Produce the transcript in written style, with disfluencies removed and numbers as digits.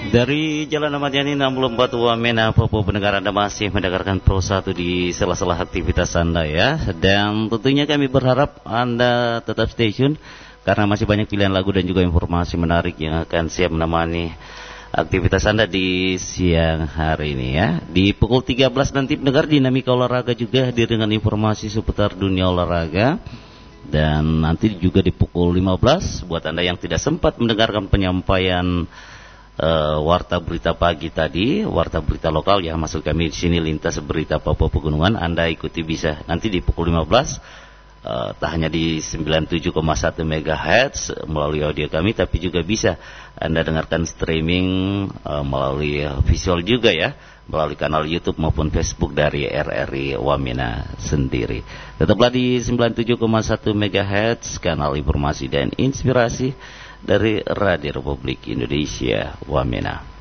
Dari Jalan Ahmad Yani 64 Wamena, Papua pendengar, Anda masih mendengarkan Pro 1 di sela-sela aktivitas Anda ya. Dan tentunya kami berharap Anda tetap stay tune karena masih banyak pilihan lagu dan juga informasi menarik yang akan siap menemani aktivitas Anda di siang hari ini ya. Di pukul 13 nanti pendengar Dinamika Olahraga juga hadir dengan informasi seputar dunia olahraga. Dan nanti juga di pukul 15 buat Anda yang tidak sempat mendengarkan penyampaian warta berita pagi tadi, warta berita lokal ya, masuk kami di sini lintas berita Papua Pegunungan, Anda ikuti bisa nanti di pukul 15, tak hanya di 97,1 MHz melalui audio kami, tapi juga bisa Anda dengarkan streaming melalui visual juga ya, melalui kanal YouTube maupun Facebook dari RRI Wamena sendiri. Tetaplah di 97,1 MHz, kanal informasi dan inspirasi dari Radio Republik Indonesia Wamena.